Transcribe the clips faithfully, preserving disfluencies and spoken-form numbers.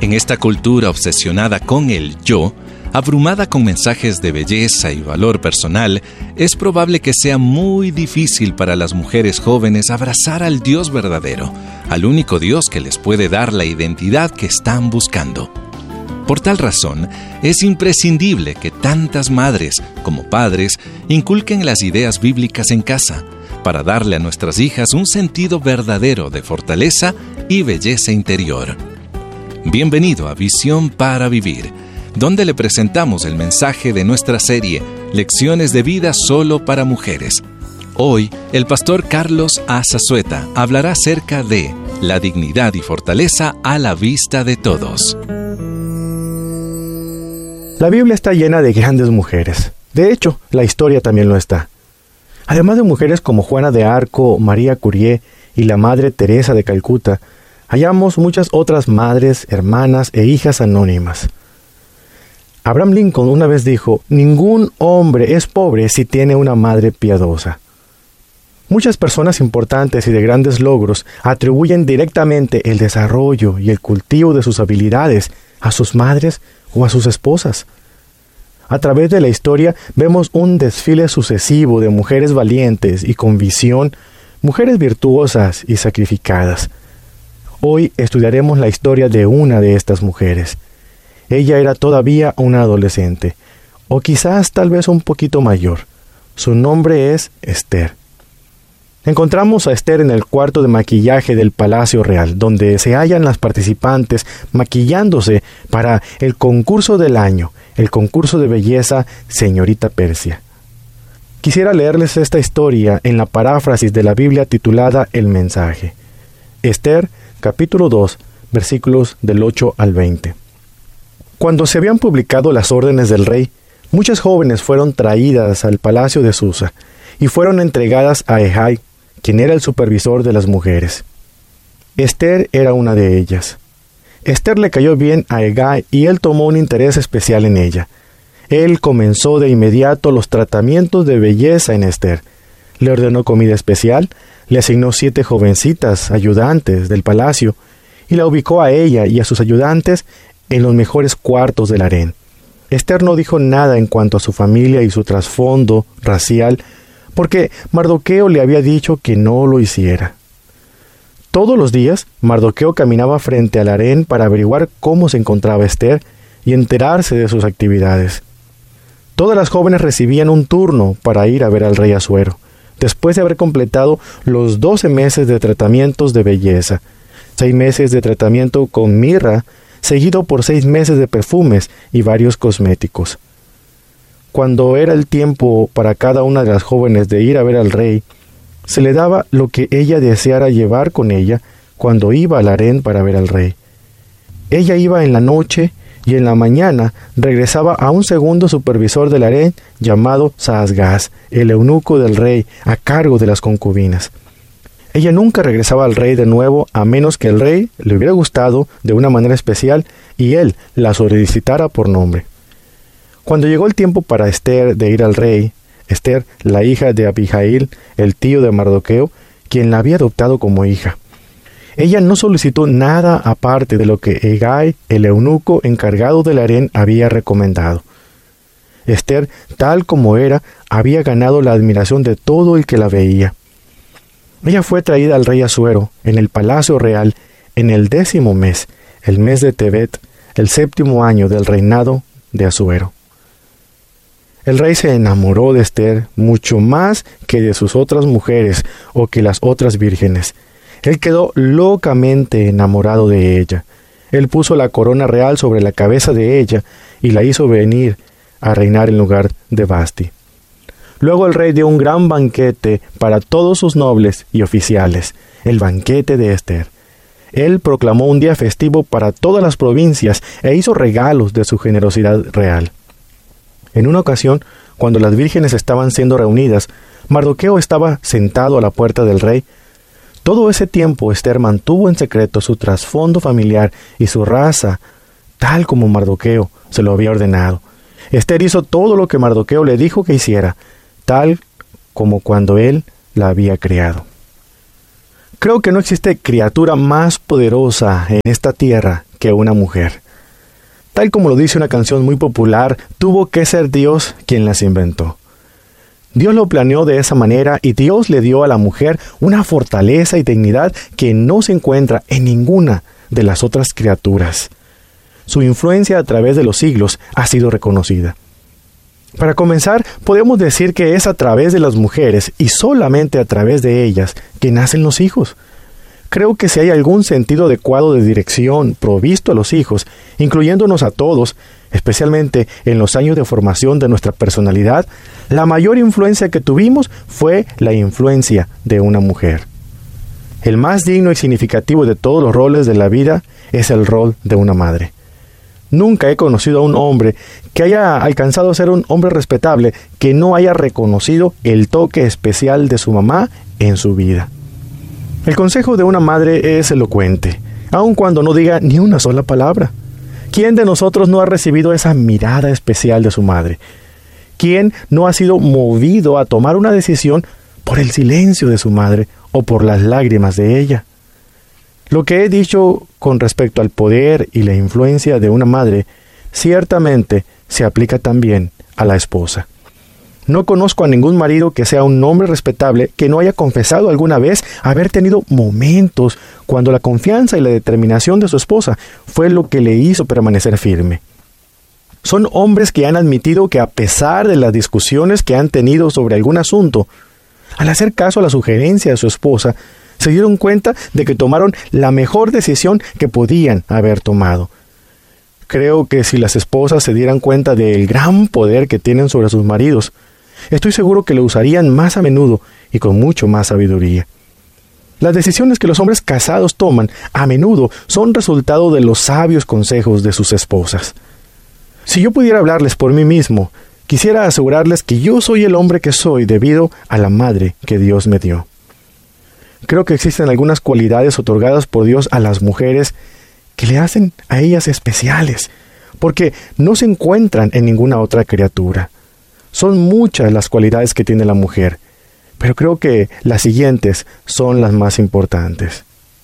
En esta cultura obsesionada con el yo, abrumada con mensajes de belleza y valor personal, es probable que sea muy difícil para las mujeres jóvenes abrazar al Dios verdadero, al único Dios que les puede dar la identidad que están buscando. Por tal razón, es imprescindible que tantas madres como padres inculquen las ideas bíblicas en casa, para darle a nuestras hijas un sentido verdadero de fortaleza y belleza interior. Bienvenido a Visión para Vivir, donde le presentamos el mensaje de nuestra serie Lecciones de Vida Solo para Mujeres. Hoy, el pastor Carlos Azazueta hablará acerca de la dignidad y fortaleza a la vista de todos. La Biblia está llena de grandes mujeres. De hecho, la historia también lo está. Además de mujeres como Juana de Arco, María Curie y la Madre Teresa de Calcuta, hallamos muchas otras madres, hermanas e hijas anónimas. Abraham Lincoln una vez dijo: «Ningún hombre es pobre si tiene una madre piadosa». Muchas personas importantes y de grandes logros atribuyen directamente el desarrollo y el cultivo de sus habilidades a sus madres o a sus esposas. A través de la historia vemos un desfile sucesivo de mujeres valientes y con visión, mujeres virtuosas y sacrificadas. Hoy estudiaremos la historia de una de estas mujeres. Ella era todavía una adolescente, o quizás tal vez un poquito mayor. Su nombre es Esther. Encontramos a Esther en el cuarto de maquillaje del Palacio Real, donde se hallan las participantes maquillándose para el concurso del año, el concurso de belleza Señorita Persia. Quisiera leerles esta historia en la paráfrasis de la Biblia titulada El Mensaje. Esther, capítulo dos, versículos del ocho al veinte. Cuando se habían publicado las órdenes del rey, muchas jóvenes fueron traídas al palacio de Susa y fueron entregadas a Hegai, quien era el supervisor de las mujeres. Esther era una de ellas. Esther le cayó bien a Hegai y él tomó un interés especial en ella. Él comenzó de inmediato los tratamientos de belleza en Esther. Le ordenó comida especial, le asignó siete jovencitas ayudantes del palacio y la ubicó a ella y a sus ayudantes en los mejores cuartos del harén. Esther no dijo nada en cuanto a su familia y su trasfondo racial, porque Mardoqueo le había dicho que no lo hiciera. Todos los días, Mardoqueo caminaba frente al harén para averiguar cómo se encontraba Esther y enterarse de sus actividades. Todas las jóvenes recibían un turno para ir a ver al rey Asuero, después de haber completado los doce meses de tratamientos de belleza, seis meses de tratamiento con mirra, seguido por seis meses de perfumes y varios cosméticos. Cuando era el tiempo para cada una de las jóvenes de ir a ver al rey, se le daba lo que ella deseara llevar con ella cuando iba al harén para ver al rey. Ella iba en la noche y en la mañana regresaba a un segundo supervisor del harén llamado Saasgaz, el eunuco del rey, a cargo de las concubinas. Ella nunca regresaba al rey de nuevo a menos que el rey le hubiera gustado de una manera especial y él la solicitara por nombre. Cuando llegó el tiempo para Esther de ir al rey, Esther, la hija de Abihail, el tío de Mardoqueo, quien la había adoptado como hija, ella no solicitó nada aparte de lo que Hegai, el eunuco encargado del harén, había recomendado. Esther, tal como era, había ganado la admiración de todo el que la veía. Ella fue traída al rey Asuero, en el palacio real, en el décimo mes, el mes de Tebet, el séptimo año del reinado de Asuero. El rey se enamoró de Esther mucho más que de sus otras mujeres o que las otras vírgenes. Él quedó locamente enamorado de ella. Él puso la corona real sobre la cabeza de ella y la hizo venir a reinar en lugar de Vasti. Luego el rey dio un gran banquete para todos sus nobles y oficiales, el banquete de Esther. Él proclamó un día festivo para todas las provincias e hizo regalos de su generosidad real. En una ocasión, cuando las vírgenes estaban siendo reunidas, Mardoqueo estaba sentado a la puerta del rey. Todo ese tiempo Esther mantuvo en secreto su trasfondo familiar y su raza, tal como Mardoqueo se lo había ordenado. Esther hizo todo lo que Mardoqueo le dijo que hiciera, tal como cuando él la había creado. Creo que no existe criatura más poderosa en esta tierra que una mujer. Tal como lo dice una canción muy popular, tuvo que ser Dios quien las inventó. Dios lo planeó de esa manera y Dios le dio a la mujer una fortaleza y dignidad que no se encuentra en ninguna de las otras criaturas. Su influencia a través de los siglos ha sido reconocida. Para comenzar, podemos decir que es a través de las mujeres y solamente a través de ellas que nacen los hijos. Creo que si hay algún sentido adecuado de dirección provisto a los hijos, incluyéndonos a todos, especialmente en los años de formación de nuestra personalidad, la mayor influencia que tuvimos fue la influencia de una mujer. El más digno y significativo de todos los roles de la vida es el rol de una madre. Nunca he conocido a un hombre que haya alcanzado a ser un hombre respetable que no haya reconocido el toque especial de su mamá en su vida. El consejo de una madre es elocuente, aun cuando no diga ni una sola palabra. ¿Quién de nosotros no ha recibido esa mirada especial de su madre? ¿Quién no ha sido movido a tomar una decisión por el silencio de su madre o por las lágrimas de ella? Lo que he dicho con respecto al poder y la influencia de una madre, ciertamente se aplica también a la esposa. No conozco a ningún marido que sea un hombre respetable que no haya confesado alguna vez haber tenido momentos cuando la confianza y la determinación de su esposa fue lo que le hizo permanecer firme. Son hombres que han admitido que a pesar de las discusiones que han tenido sobre algún asunto, al hacer caso a la sugerencia de su esposa, se dieron cuenta de que tomaron la mejor decisión que podían haber tomado. Creo que si las esposas se dieran cuenta del gran poder que tienen sobre sus maridos, estoy seguro que lo usarían más a menudo y con mucho más sabiduría. Las decisiones que los hombres casados toman a menudo son resultado de los sabios consejos de sus esposas. Si yo pudiera hablarles por mí mismo, quisiera asegurarles que yo soy el hombre que soy debido a la madre que Dios me dio. Creo que existen algunas cualidades otorgadas por Dios a las mujeres que le hacen a ellas especiales, porque no se encuentran en ninguna otra criatura. Son muchas las cualidades que tiene la mujer, pero creo que las siguientes son las más importantes.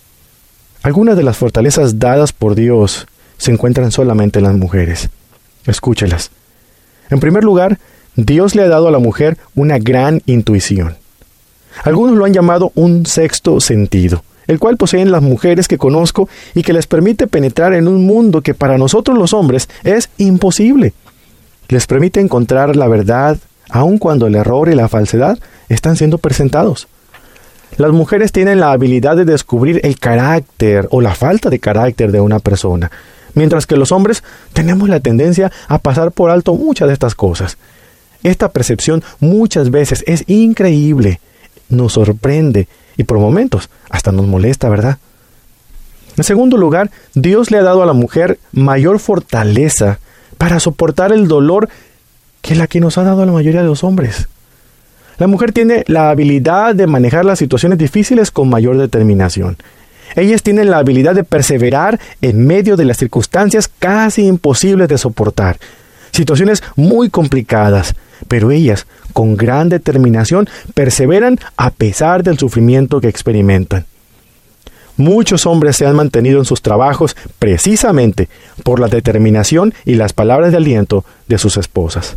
Algunas de las fortalezas dadas por Dios se encuentran solamente en las mujeres. Escúchelas. En primer lugar, Dios le ha dado a la mujer una gran intuición. Algunos lo han llamado un sexto sentido, el cual poseen las mujeres que conozco y que les permite penetrar en un mundo que para nosotros los hombres es imposible. Les permite encontrar la verdad, aun cuando el error y la falsedad están siendo presentados. Las mujeres tienen la habilidad de descubrir el carácter o la falta de carácter de una persona, mientras que los hombres tenemos la tendencia a pasar por alto muchas de estas cosas. Esta percepción muchas veces es increíble, nos sorprende y por momentos hasta nos molesta, ¿verdad? En segundo lugar, Dios le ha dado a la mujer mayor fortaleza para soportar el dolor que la que nos ha dado a la mayoría de los hombres. La mujer tiene la habilidad de manejar las situaciones difíciles con mayor determinación. Ellas tienen la habilidad de perseverar en medio de las circunstancias casi imposibles de soportar. Situaciones muy complicadas, pero ellas, con gran determinación, perseveran a pesar del sufrimiento que experimentan. Muchos hombres se han mantenido en sus trabajos precisamente por la determinación y las palabras de aliento de sus esposas.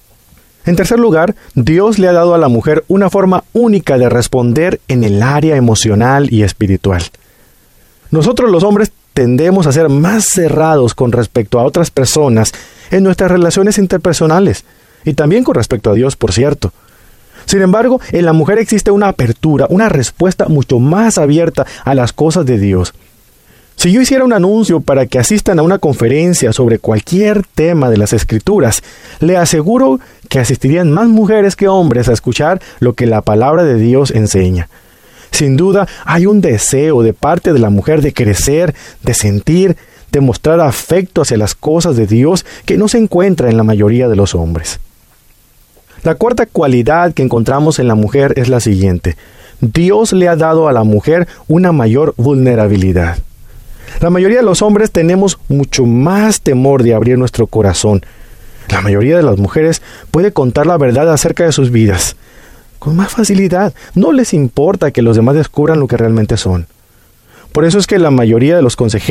En tercer lugar, Dios le ha dado a la mujer una forma única de responder en el área emocional y espiritual. Nosotros los hombres tendemos a ser más cerrados con respecto a otras personas en nuestras relaciones interpersonales, y también con respecto a Dios, por cierto. Sin embargo, en la mujer existe una apertura, una respuesta mucho más abierta a las cosas de Dios. Si yo hiciera un anuncio para que asistan a una conferencia sobre cualquier tema de las Escrituras, le aseguro que asistirían más mujeres que hombres a escuchar lo que la palabra de Dios enseña. Sin duda, hay un deseo de parte de la mujer de crecer, de sentir, de mostrar afecto hacia las cosas de Dios que no se encuentra en la mayoría de los hombres. La cuarta cualidad que encontramos en la mujer es la siguiente. Dios le ha dado a la mujer una mayor vulnerabilidad. La mayoría de los hombres tenemos mucho más temor de abrir nuestro corazón. La mayoría de las mujeres puede contar la verdad acerca de sus vidas con más facilidad. No les importa que los demás descubran lo que realmente son. Por eso es que la mayoría de los consejeros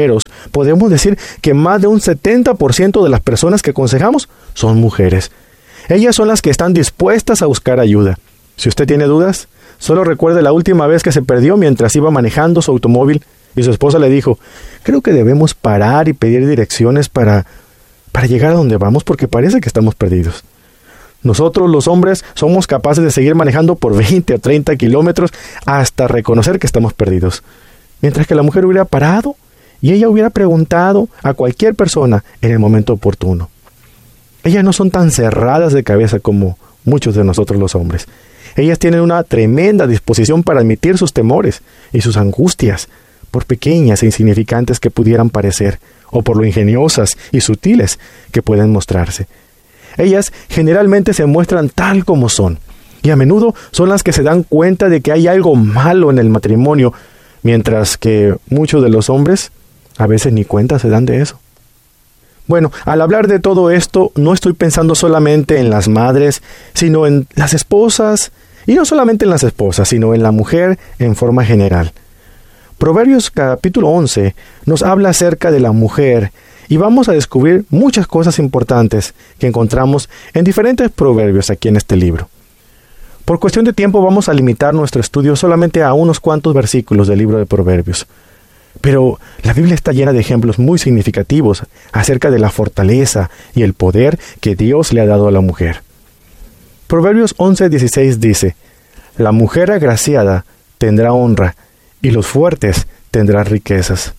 podemos decir que más de un setenta por ciento de las personas que aconsejamos son mujeres. Ellas son las que están dispuestas a buscar ayuda. Si usted tiene dudas, solo recuerde la última vez que se perdió mientras iba manejando su automóvil y su esposa le dijo: creo que debemos parar y pedir direcciones para, para llegar a donde vamos porque parece que estamos perdidos. Nosotros los hombres somos capaces de seguir manejando por veinte o treinta kilómetros hasta reconocer que estamos perdidos. Mientras que la mujer hubiera parado y ella hubiera preguntado a cualquier persona en el momento oportuno. Ellas no son tan cerradas de cabeza como muchos de nosotros los hombres. Ellas tienen una tremenda disposición para admitir sus temores y sus angustias, por pequeñas e insignificantes que pudieran parecer, o por lo ingeniosas y sutiles que pueden mostrarse. Ellas generalmente se muestran tal como son, y a menudo son las que se dan cuenta de que hay algo malo en el matrimonio, mientras que muchos de los hombres a veces ni cuenta se dan de eso. Bueno, al hablar de todo esto, no estoy pensando solamente en las madres, sino en las esposas, y no solamente en las esposas, sino en la mujer en forma general. Proverbios capítulo once nos habla acerca de la mujer, y vamos a descubrir muchas cosas importantes que encontramos en diferentes proverbios aquí en este libro. Por cuestión de tiempo vamos a limitar nuestro estudio solamente a unos cuantos versículos del libro de Proverbios. Pero la Biblia está llena de ejemplos muy significativos acerca de la fortaleza y el poder que Dios le ha dado a la mujer. Proverbios once dieciséis dice: la mujer agraciada tendrá honra, y los fuertes tendrán riquezas.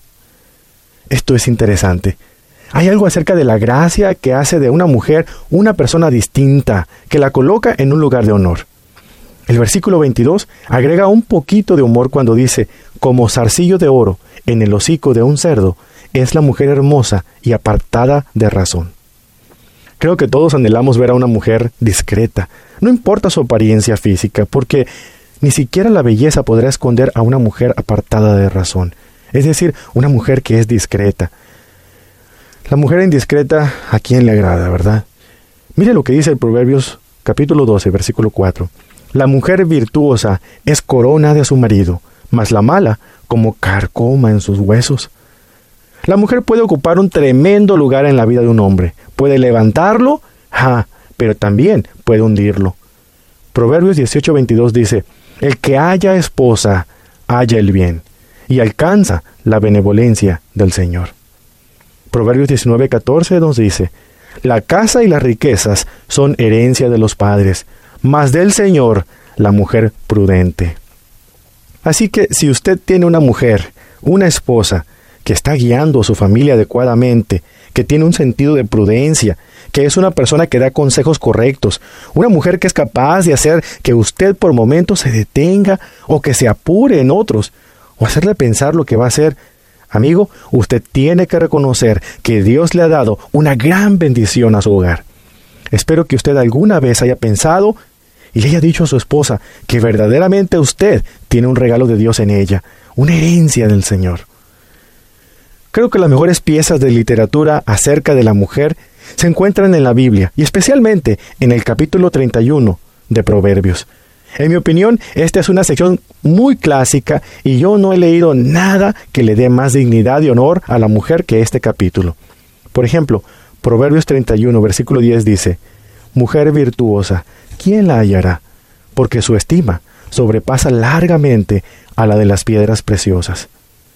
Esto es interesante. Hay algo acerca de la gracia que hace de una mujer una persona distinta, que la coloca en un lugar de honor. El versículo veintidós agrega un poquito de humor cuando dice: como zarcillo de oro en el hocico de un cerdo, es la mujer hermosa y apartada de razón. Creo que todos anhelamos ver a una mujer discreta, no importa su apariencia física, porque ni siquiera la belleza podrá esconder a una mujer apartada de razón, es decir, una mujer que es discreta. La mujer indiscreta, ¿a quién le agrada, verdad? Mire lo que dice el Proverbios capítulo doce, versículo cuatro. La mujer virtuosa es corona de su marido, mas la mala como carcoma en sus huesos. La mujer puede ocupar un tremendo lugar en la vida de un hombre. Puede levantarlo, ja, pero también puede hundirlo. Proverbios dieciocho veintidós dice: el que haya esposa, halla el bien, y alcanza la benevolencia del Señor. Proverbios diecinueve catorce nos dice: la casa y las riquezas son herencia de los padres, mas del Señor la mujer prudente. Así que si usted tiene una mujer, una esposa, que está guiando a su familia adecuadamente, que tiene un sentido de prudencia, que es una persona que da consejos correctos, una mujer que es capaz de hacer que usted por momentos se detenga o que se apure en otros, o hacerle pensar lo que va a hacer, amigo, usted tiene que reconocer que Dios le ha dado una gran bendición a su hogar. Espero que usted alguna vez haya pensado y le haya dicho a su esposa que verdaderamente usted tiene un regalo de Dios en ella, una herencia del Señor. Creo que las mejores piezas de literatura acerca de la mujer se encuentran en la Biblia, y especialmente en el capítulo treinta y uno de Proverbios. En mi opinión, esta es una sección muy clásica y yo no he leído nada que le dé más dignidad y honor a la mujer que este capítulo. Por ejemplo, Proverbios treinta y uno, versículo diez dice: mujer virtuosa, ¿quién la hallará? Porque su estima sobrepasa largamente a la de las piedras preciosas.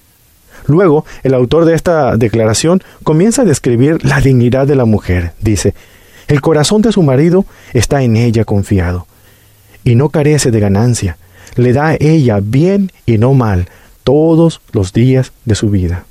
Luego, el autor de esta declaración comienza a describir la dignidad de la mujer. Dice: el corazón de su marido está en ella confiado, y no carece de ganancia. Le da a ella bien y no mal todos los días de su vida.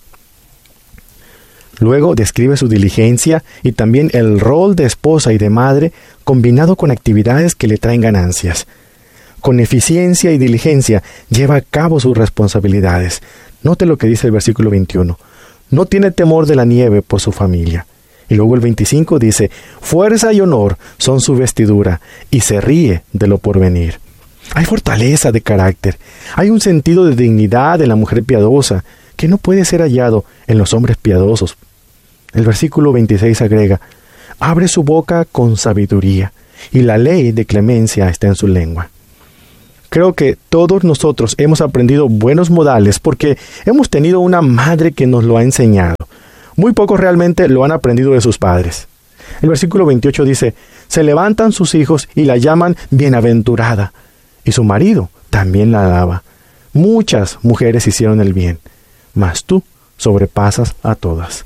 Luego describe su diligencia y también el rol de esposa y de madre combinado con actividades que le traen ganancias. Con eficiencia y diligencia lleva a cabo sus responsabilidades. Note lo que dice el versículo veintiuno. No tiene temor de la nieve por su familia. Y luego el veinticinco dice: fuerza y honor son su vestidura, y se ríe de lo porvenir. Hay fortaleza de carácter. Hay un sentido de dignidad en la mujer piadosa que no puede ser hallado en los hombres piadosos. El versículo veintiséis agrega: abre su boca con sabiduría, y la ley de clemencia está en su lengua. Creo que todos nosotros hemos aprendido buenos modales porque hemos tenido una madre que nos lo ha enseñado. Muy pocos realmente lo han aprendido de sus padres. El versículo veintiocho dice, se levantan sus hijos y la llaman bienaventurada, y su marido también la alaba. Muchas mujeres hicieron el bien, mas tú sobrepasas a todas.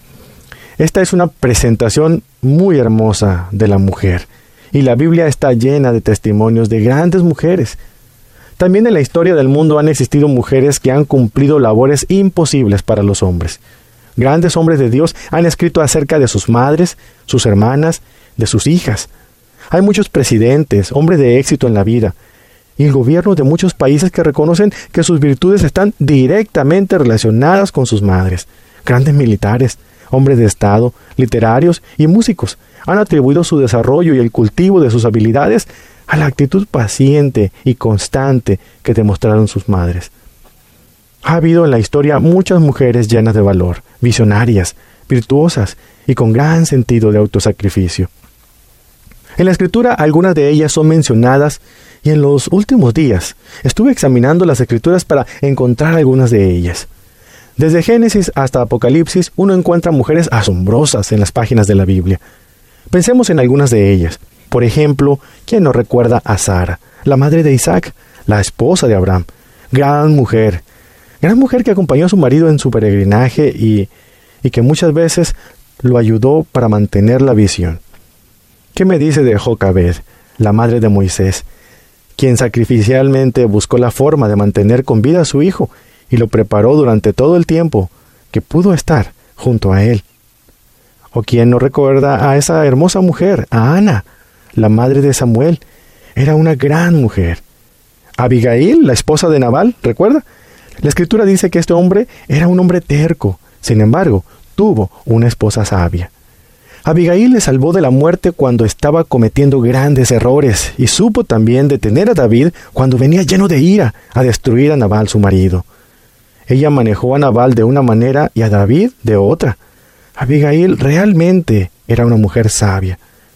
Esta es una presentación muy hermosa de la mujer, y la Biblia está llena de testimonios de grandes mujeres. También en la historia del mundo han existido mujeres que han cumplido labores imposibles para los hombres. Grandes hombres de Dios han escrito acerca de sus madres, sus hermanas, de sus hijas. Hay muchos presidentes, hombres de éxito en la vida, y el gobierno de muchos países que reconocen que sus virtudes están directamente relacionadas con sus madres. Grandes militares, hombres de Estado, literarios y músicos han atribuido su desarrollo y el cultivo de sus habilidades a la actitud paciente y constante que demostraron sus madres. Ha habido en la historia muchas mujeres llenas de valor, visionarias, virtuosas y con gran sentido de autosacrificio. En la Escritura algunas de ellas son mencionadas y en los últimos días estuve examinando las Escrituras para encontrar algunas de ellas. Desde Génesis hasta Apocalipsis uno encuentra mujeres asombrosas en las páginas de la Biblia. Pensemos en algunas de ellas. Por ejemplo, ¿quién no recuerda a Sara, la madre de Isaac, la esposa de Abraham? Gran mujer, gran mujer que acompañó a su marido en su peregrinaje y, y que muchas veces lo ayudó para mantener la visión. ¿Qué me dice de Jocabed, la madre de Moisés, quien sacrificialmente buscó la forma de mantener con vida a su hijo y lo preparó durante todo el tiempo que pudo estar junto a él? ¿O quién no recuerda a esa hermosa mujer, a Ana, la madre de Samuel? Era una gran mujer. Abigail, la esposa de Nabal, ¿recuerda? La Escritura dice que este hombre era un hombre terco. Sin embargo, tuvo una esposa sabia. Abigail le salvó de la muerte cuando estaba cometiendo grandes errores y supo también detener a David cuando venía lleno de ira a destruir a Nabal, su marido. Ella manejó a Nabal de una manera y a David de otra. Abigail realmente era una mujer sabia.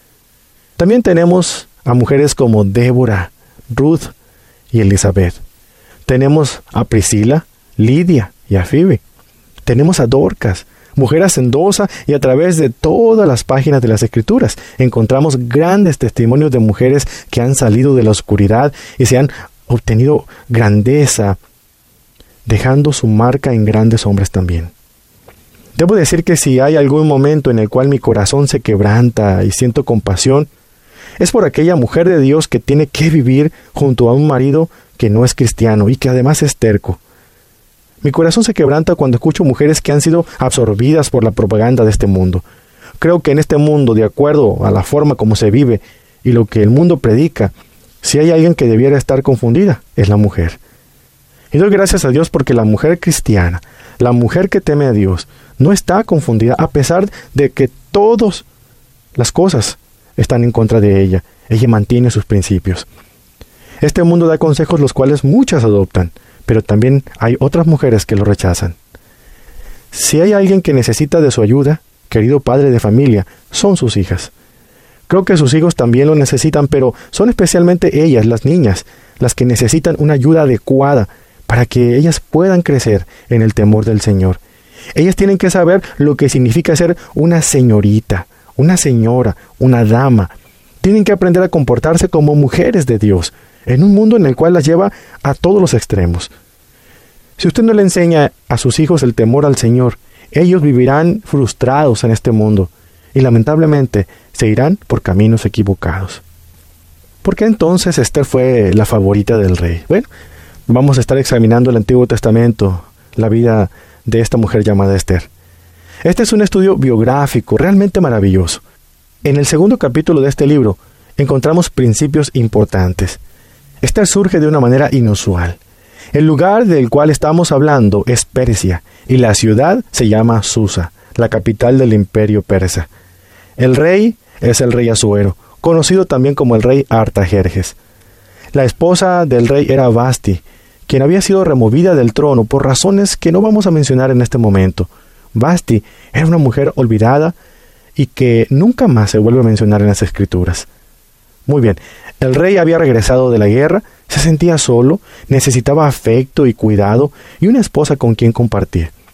También tenemos a mujeres como Débora, Ruth y Elizabeth. Tenemos a Priscila, Lidia y a Phoebe. Tenemos a Dorcas, mujer hacendosa, y a través de todas las páginas de las Escrituras encontramos grandes testimonios de mujeres que han salido de la oscuridad y se han obtenido grandeza, dejando su marca en grandes hombres también. Debo decir que si hay algún momento en el cual mi corazón se quebranta y siento compasión, es por aquella mujer de Dios que tiene que vivir junto a un marido que no es cristiano y que además es terco. Mi corazón se quebranta cuando escucho mujeres que han sido absorbidas por la propaganda de este mundo. Creo que en este mundo, de acuerdo a la forma como se vive y lo que el mundo predica, si hay alguien que debiera estar confundida, es la mujer. Y doy gracias a Dios porque la mujer cristiana, la mujer que teme a Dios, no está confundida a pesar de que todas las cosas están en contra de ella. Ella mantiene sus principios. Este mundo da consejos los cuales muchas adoptan, pero también hay otras mujeres que lo rechazan. Si hay alguien que necesita de su ayuda, querido padre de familia, son sus hijas. Creo que sus hijos también lo necesitan, pero son especialmente ellas, las niñas, las que necesitan una ayuda adecuada para que ellas puedan crecer en el temor del Señor. Ellas tienen que saber lo que significa ser una señorita, una señora, una dama. Tienen que aprender a comportarse como mujeres de Dios, en un mundo en el cual las lleva a todos los extremos. Si usted no le enseña a sus hijos el temor al Señor, ellos vivirán frustrados en este mundo y lamentablemente se irán por caminos equivocados. ¿Por qué entonces Esther fue la favorita del rey? Bueno, vamos a estar examinando el Antiguo Testamento, la vida de esta mujer llamada Esther. Este es un estudio biográfico realmente maravilloso. En el segundo capítulo de este libro encontramos principios importantes. Esther surge de una manera inusual. El lugar del cual estamos hablando es Persia, y la ciudad se llama Susa, la capital del imperio persa. El rey es el rey Asuero, conocido también como el rey Artajerjes. La esposa del rey era Vasti, quien había sido removida del trono por razones que no vamos a mencionar en este momento. Vasti era una mujer olvidada y que nunca más se vuelve a mencionar en las Escrituras. Muy bien, el rey había regresado de la guerra, se sentía solo, necesitaba afecto y cuidado y una esposa con quien compartir.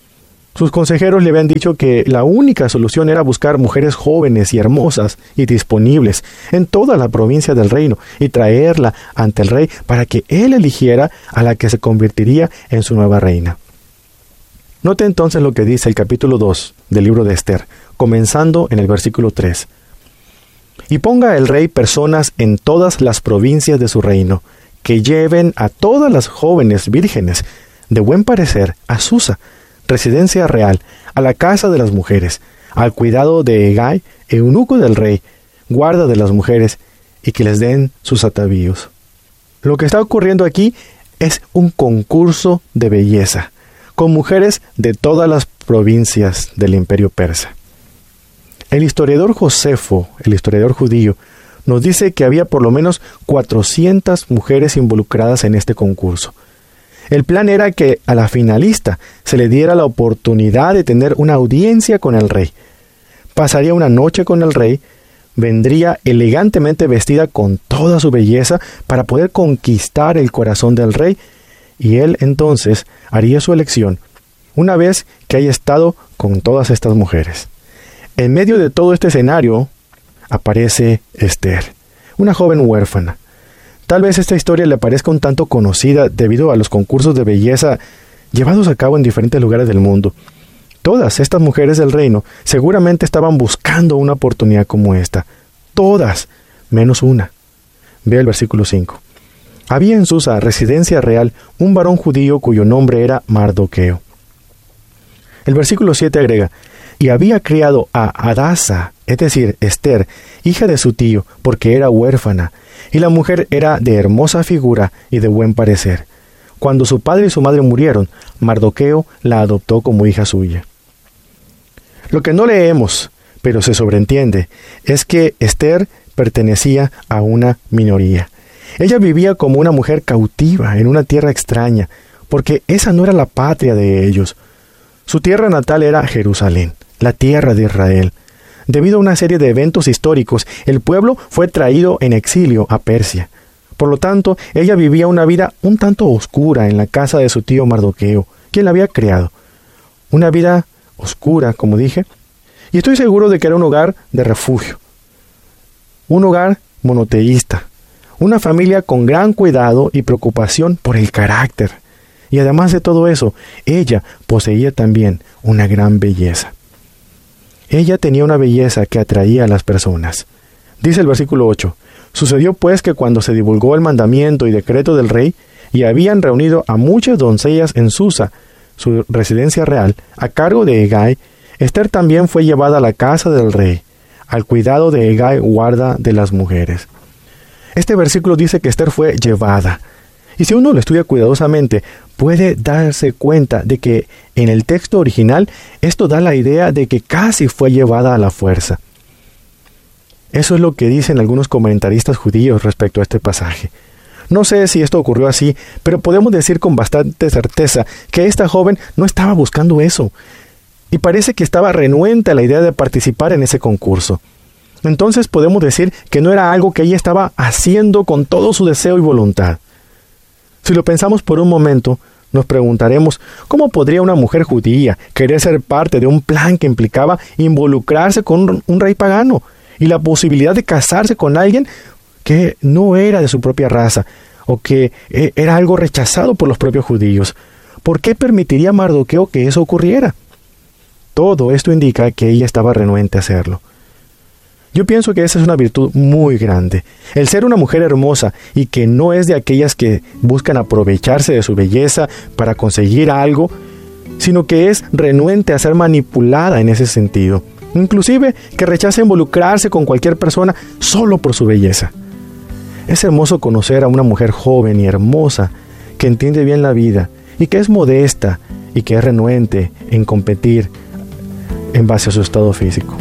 Sus consejeros le habían dicho que la única solución era buscar mujeres jóvenes y hermosas y disponibles en toda la provincia del reino y traerla ante el rey para que él eligiera a la que se convertiría en su nueva reina. Note entonces lo que dice el capítulo dos del libro de Esther, comenzando en el versículo tres. Y ponga el rey personas en todas las provincias de su reino, que lleven a todas las jóvenes vírgenes de buen parecer a Susa, residencia real, a la casa de las mujeres, al cuidado de Hegai, eunuco del rey, guarda de las mujeres, y que les den sus atavíos. Lo que está ocurriendo aquí es un concurso de belleza, con mujeres de todas las provincias del imperio persa. El historiador Josefo, el historiador judío, nos dice que había por lo menos cuatrocientas mujeres involucradas en este concurso. El plan era que a la finalista se le diera la oportunidad de tener una audiencia con el rey. Pasaría una noche con el rey, vendría elegantemente vestida con toda su belleza para poder conquistar el corazón del rey, y él entonces haría su elección una vez que haya estado con todas estas mujeres. En medio de todo este escenario aparece Esther, una joven huérfana. Tal vez esta historia le parezca un tanto conocida debido a los concursos de belleza llevados a cabo en diferentes lugares del mundo. Todas estas mujeres del reino seguramente estaban buscando una oportunidad como esta. Todas, menos una. Ve el versículo cinco. Había en Susa, residencia real, un varón judío cuyo nombre era Mardoqueo. El versículo siete agrega, y había criado a Hadasa, es decir, Esther, hija de su tío, porque era huérfana, y la mujer era de hermosa figura y de buen parecer. Cuando su padre y su madre murieron, Mardoqueo la adoptó como hija suya. Lo que no leemos, pero se sobreentiende, es que Esther pertenecía a una minoría. Ella vivía como una mujer cautiva en una tierra extraña, porque esa no era la patria de ellos. Su tierra natal era Jerusalén, la tierra de Israel. Debido a una serie de eventos históricos, el pueblo fue traído en exilio a Persia. Por lo tanto, ella vivía una vida un tanto oscura en la casa de su tío Mardoqueo, quien la había criado. Una vida oscura, como dije, y estoy seguro de que era un hogar de refugio. Un hogar monoteísta. Una familia con gran cuidado y preocupación por el carácter. Y además de todo eso, ella poseía también una gran belleza. Ella tenía una belleza que atraía a las personas. Dice el versículo ocho, sucedió pues que cuando se divulgó el mandamiento y decreto del rey, y habían reunido a muchas doncellas en Susa, su residencia real, a cargo de Hegai, Esther también fue llevada a la casa del rey, al cuidado de Hegai, guarda de las mujeres. Este versículo dice que Esther fue llevada. Y si uno lo estudia cuidadosamente, puede darse cuenta de que en el texto original esto da la idea de que casi fue llevada a la fuerza. Eso es lo que dicen algunos comentaristas judíos respecto a este pasaje. No sé si esto ocurrió así, pero podemos decir con bastante certeza que esta joven no estaba buscando eso. Y parece que estaba renuente a la idea de participar en ese concurso. Entonces podemos decir que no era algo que ella estaba haciendo con todo su deseo y voluntad. Si lo pensamos por un momento, nos preguntaremos, ¿cómo podría una mujer judía querer ser parte de un plan que implicaba involucrarse con un rey pagano y la posibilidad de casarse con alguien que no era de su propia raza o que era algo rechazado por los propios judíos? ¿Por qué permitiría Mardoqueo que eso ocurriera? Todo esto indica que ella estaba renuente a hacerlo. Yo pienso que esa es una virtud muy grande, el ser una mujer hermosa y que no es de aquellas que buscan aprovecharse de su belleza para conseguir algo, sino que es renuente a ser manipulada en ese sentido, inclusive que rechaza involucrarse con cualquier persona solo por su belleza. Es hermoso conocer a una mujer joven y hermosa que entiende bien la vida y que es modesta y que es renuente en competir en base a su estado físico.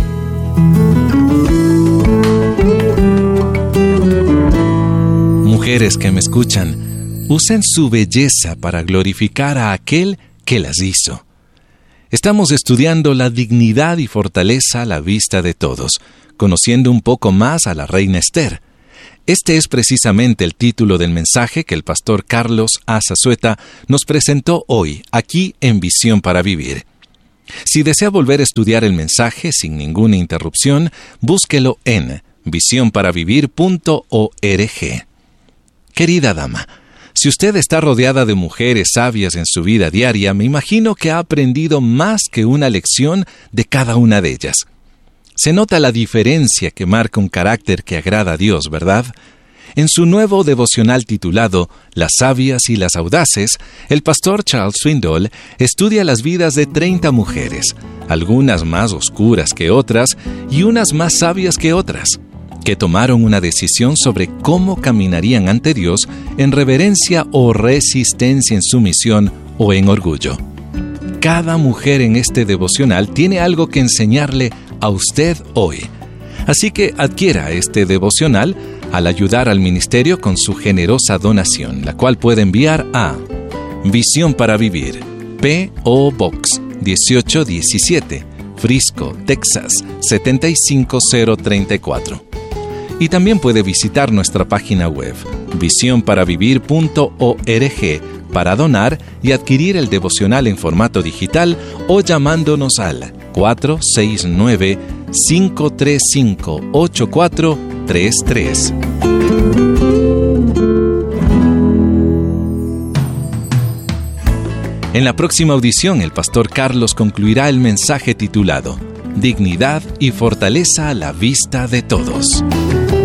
Mujeres que me escuchan, usen su belleza para glorificar a aquel que las hizo. Estamos estudiando la dignidad y fortaleza a la vista de todos, conociendo un poco más a la reina Esther. Este es precisamente el título del mensaje que el pastor Carlos A. Zazueta nos presentó hoy, aquí en Visión para Vivir. Si desea volver a estudiar el mensaje sin ninguna interrupción, búsquelo en visión para vivir punto org. Querida dama, si usted está rodeada de mujeres sabias en su vida diaria, me imagino que ha aprendido más que una lección de cada una de ellas. Se nota la diferencia que marca un carácter que agrada a Dios, ¿verdad? En su nuevo devocional titulado Las sabias y las audaces, el pastor Charles Swindoll estudia las vidas de treinta mujeres, algunas más oscuras que otras y unas más sabias que otras, que tomaron una decisión sobre cómo caminarían ante Dios en reverencia o resistencia en sumisión o en orgullo. Cada mujer en este devocional tiene algo que enseñarle a usted hoy. Así que adquiera este devocional al ayudar al ministerio con su generosa donación, la cual puede enviar a Visión para Vivir, P O Box dieciocho diecisiete, Frisco, Texas setenta y cinco cero treinta y cuatro. Y también puede visitar nuestra página web, visión para vivir punto org, para donar y adquirir el devocional en formato digital o llamándonos al cuatro seis nueve, cinco tres cinco, ocho cuatro tres tres. En la próxima audición, el pastor Carlos concluirá el mensaje titulado Dignidad y fortaleza a la vista de todos.